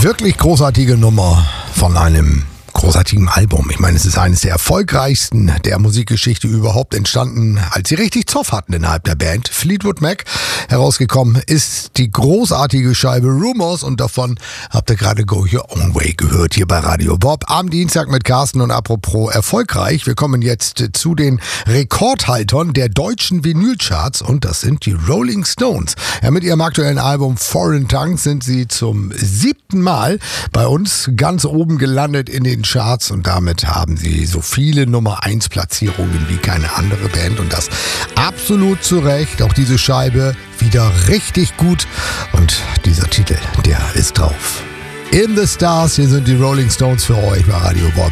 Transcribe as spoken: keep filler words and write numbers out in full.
Wirklich großartige Nummer von einem großartigen Album. Ich meine, es ist eines der erfolgreichsten der Musikgeschichte überhaupt, entstanden, als sie richtig Zoff hatten innerhalb der Band. Fleetwood Mac. Herausgekommen ist die großartige Scheibe Rumors und davon habt ihr gerade Go Your Own Way gehört hier bei Radio Bob am Dienstag mit Carsten und apropos erfolgreich. Wir kommen jetzt zu den Rekordhaltern der deutschen Vinylcharts und das sind die Rolling Stones. Ja, mit ihrem aktuellen Album Foreign Tongues sind sie zum siebten Mal bei uns ganz oben gelandet in den Charts und damit haben sie so viele Nummer eins Platzierungen wie keine andere Band und das absolut zu Recht. Auch diese Scheibe wieder richtig gut und dieser Titel, der ist drauf. In the Stars, hier sind die Rolling Stones für euch bei Radio Bob.